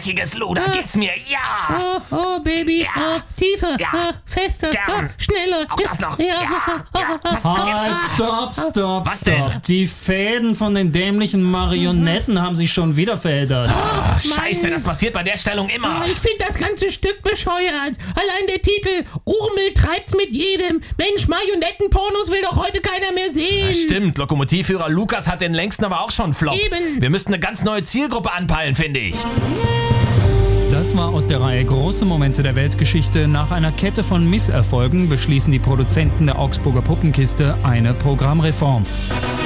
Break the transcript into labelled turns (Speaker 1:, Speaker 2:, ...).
Speaker 1: dreckiges Luder, gib's mir, ja!
Speaker 2: Oh, Baby,
Speaker 1: Ja.
Speaker 2: tiefer,
Speaker 1: Ja.
Speaker 2: fester,
Speaker 1: Gern.
Speaker 2: schneller.
Speaker 1: Auch das noch, ja! Was
Speaker 3: Halt,
Speaker 1: jetzt?
Speaker 3: stopp.
Speaker 1: Was denn?
Speaker 3: Die Fäden von den dämlichen Marionetten haben sich schon wieder verändert.
Speaker 1: Ach, Scheiße, das passiert bei der Stellung immer.
Speaker 2: Ich finde das ganze Stück bescheuert. Allein der Titel, Urmel treibt's mit jedem. Mensch, Marionettenpornos will doch heute keiner mehr sehen.
Speaker 1: Stimmt, Lokomotivführer Lukas hat den längsten aber auch schon Flop.
Speaker 2: Eben.
Speaker 1: Wir müssten eine ganz neue Zielgruppe anpeilen, finde ich.
Speaker 3: Das war aus der Reihe Große Momente der Weltgeschichte. Nach einer Kette von Misserfolgen beschließen die Produzenten der Augsburger Puppenkiste eine Programmreform.